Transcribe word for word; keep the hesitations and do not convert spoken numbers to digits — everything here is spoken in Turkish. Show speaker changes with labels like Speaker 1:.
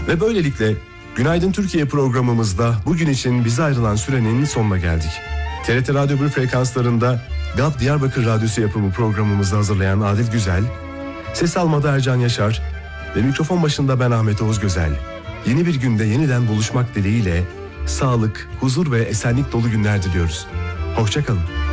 Speaker 1: Ve böylelikle Günaydın Türkiye programımızda bugün için bize ayrılan sürenin sonuna geldik. T R T Radyo bir frekanslarında G A P Diyarbakır Radyosu yapımı programımızı hazırlayan Adil Güzel, ses almada Ercan Yaşar ve mikrofon başında ben Ahmet Oğuz Gözel. Yeni bir günde yeniden buluşmak dileğiyle sağlık, huzur ve esenlik dolu günler diliyoruz. Hoşça kalın.